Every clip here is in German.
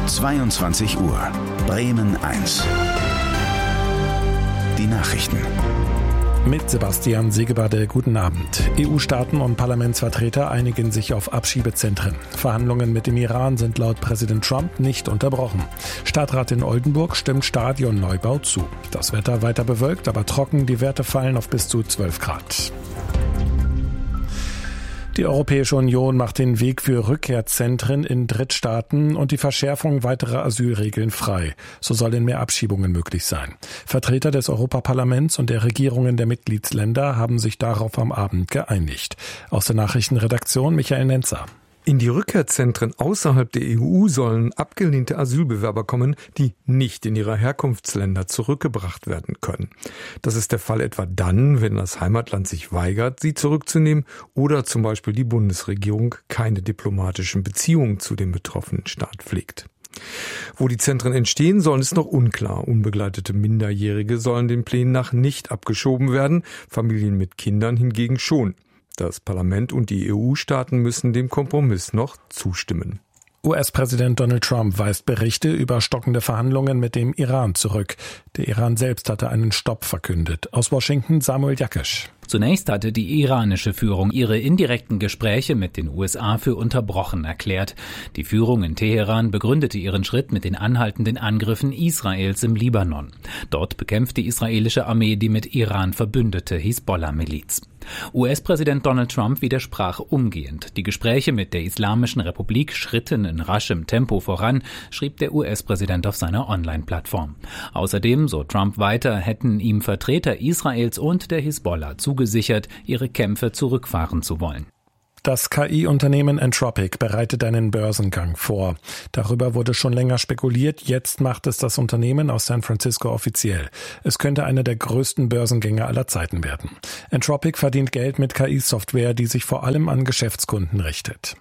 22 Uhr. Bremen 1. Die Nachrichten. Mit Sebastian Segebade, guten Abend. EU-Staaten und Parlamentsvertreter einigen sich auf Abschiebezentren. Verhandlungen mit dem Iran sind laut Präsident Trump nicht unterbrochen. Stadtrat in Oldenburg stimmt Stadionneubau zu. Das Wetter weiter bewölkt, aber trocken. Die Werte fallen auf bis zu 12 Grad. Die Europäische Union macht den Weg für Rückkehrzentren in Drittstaaten und die Verschärfung weiterer Asylregeln frei. So sollen mehr Abschiebungen möglich sein. Vertreter des Europaparlaments und der Regierungen der Mitgliedsländer haben sich darauf am Abend geeinigt. Aus der Nachrichtenredaktion Michael Nenzer. In die Rückkehrzentren außerhalb der EU sollen abgelehnte Asylbewerber kommen, die nicht in ihre Herkunftsländer zurückgebracht werden können. Das ist der Fall etwa dann, wenn das Heimatland sich weigert, sie zurückzunehmen oder zum Beispiel die Bundesregierung keine diplomatischen Beziehungen zu dem betroffenen Staat pflegt. Wo die Zentren entstehen sollen, ist noch unklar. Unbegleitete Minderjährige sollen den Plänen nach nicht abgeschoben werden, Familien mit Kindern hingegen schon. Das Parlament und die EU-Staaten müssen dem Kompromiss noch zustimmen. US-Präsident Donald Trump weist Berichte über stockende Verhandlungen mit dem Iran zurück. Der Iran selbst hatte einen Stopp verkündet. Aus Washington Samuel Jakisch. Zunächst hatte die iranische Führung ihre indirekten Gespräche mit den USA für unterbrochen erklärt. Die Führung in Teheran begründete ihren Schritt mit den anhaltenden Angriffen Israels im Libanon. Dort bekämpft die israelische Armee die mit Iran verbündete Hisbollah-Miliz. US-Präsident Donald Trump widersprach umgehend. Die Gespräche mit der Islamischen Republik schritten in raschem Tempo voran, schrieb der US-Präsident auf seiner Online-Plattform. Außerdem, so Trump weiter, hätten ihm Vertreter Israels und der Hisbollah zugesichert, ihre Kämpfe zurückfahren zu wollen. Das KI-Unternehmen Anthropic bereitet einen Börsengang vor. Darüber wurde schon länger spekuliert. Jetzt macht es das Unternehmen aus San Francisco offiziell. Es könnte einer der größten Börsengänge aller Zeiten werden. Anthropic verdient Geld mit KI-Software, die sich vor allem an Geschäftskunden richtet.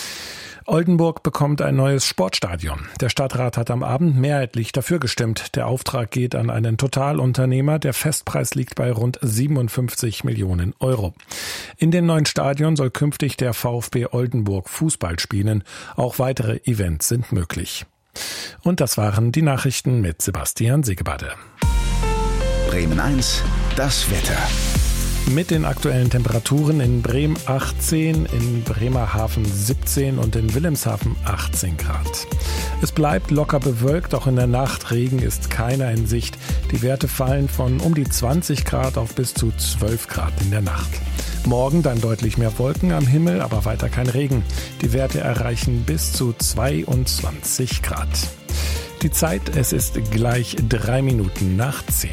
Oldenburg bekommt ein neues Sportstadion. Der Stadtrat hat am Abend mehrheitlich dafür gestimmt. Der Auftrag geht an einen Totalunternehmer. Der Festpreis liegt bei rund 57 Millionen Euro. In dem neuen Stadion soll künftig der VfB Oldenburg Fußball spielen. Auch weitere Events sind möglich. Und das waren die Nachrichten mit Sebastian Segebade. Bremen 1, das Wetter. Mit den aktuellen Temperaturen in Bremen 18, in Bremerhaven 17 und in Wilhelmshaven 18 Grad. Es bleibt locker bewölkt, auch in der Nacht. Regen ist keiner in Sicht. Die Werte fallen von um die 20 Grad auf bis zu 12 Grad in der Nacht. Morgen dann deutlich mehr Wolken am Himmel, aber weiter kein Regen. Die Werte erreichen bis zu 22 Grad. Die Zeit, es ist gleich 3 Minuten nach 10.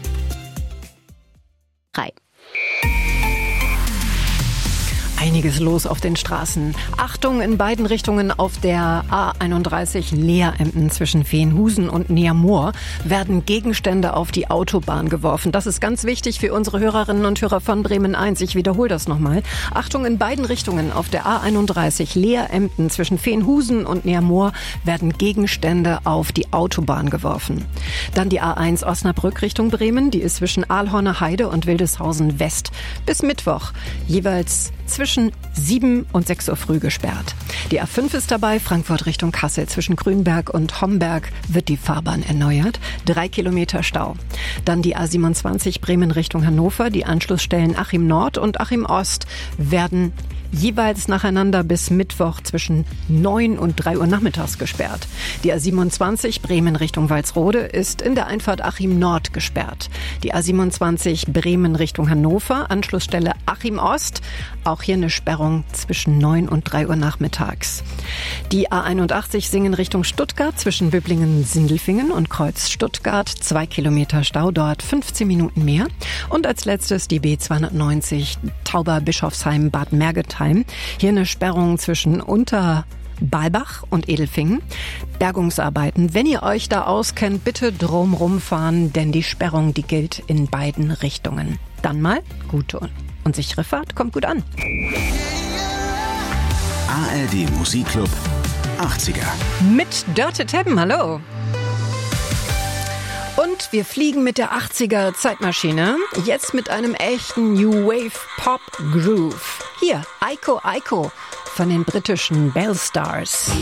Einiges los auf den Straßen. Achtung in beiden Richtungen auf der A31 Leer-Emden zwischen Veenhusen und Neamoor werden Gegenstände auf die Autobahn geworfen. Das ist ganz wichtig für unsere Hörerinnen und Hörer von Bremen 1. Ich wiederhole das nochmal. Achtung in beiden Richtungen auf der A31 Leer-Emden zwischen Veenhusen und Neamoor werden Gegenstände auf die Autobahn geworfen. Dann die A1 Osnabrück Richtung Bremen. Die ist zwischen Aalhorner Heide und Wildeshausen West bis Mittwoch jeweils zwischen 7 und 6 Uhr früh gesperrt. Die A5 ist dabei, Frankfurt Richtung Kassel. Zwischen Grünberg und Homberg wird die Fahrbahn erneuert. 3 Kilometer Stau. Dann die A27 Bremen Richtung Hannover. Die Anschlussstellen Achim Nord und Achim Ost werden jeweils nacheinander bis Mittwoch zwischen 9 und 3 Uhr nachmittags gesperrt. Die A27 Bremen Richtung Walsrode ist in der Einfahrt Achim Nord gesperrt. Die A27 Bremen Richtung Hannover, Anschlussstelle Achim Ost, auch hier eine Sperrung zwischen 9 und 3 Uhr nachmittags. Die A81 Singen Richtung Stuttgart zwischen Böblingen-Sindelfingen und Kreuz Stuttgart, 2 Kilometer Stau, dort 15 Minuten mehr. Und als letztes die B290 Tauber-Bischofsheim-Bad Mergentheim. Hier eine Sperrung zwischen Unterbalbach und Edelfingen. Bergungsarbeiten. Wenn ihr euch da auskennt, bitte drumrum fahren, denn die Sperrung, die gilt in beiden Richtungen. Dann mal gute und sichere Fahrt. Kommt gut an. ARD Musikclub 80er. Mit Dörte Teppen, hallo. Und wir fliegen mit der 80er Zeitmaschine. Jetzt mit einem echten New Wave Pop Groove. Hier, Aiko Aiko von den britischen Bell Stars.